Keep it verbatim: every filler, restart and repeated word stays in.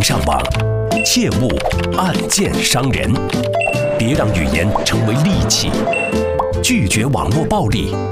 上网，切勿暗箭伤人。别让语言成为利器，拒绝网络暴力，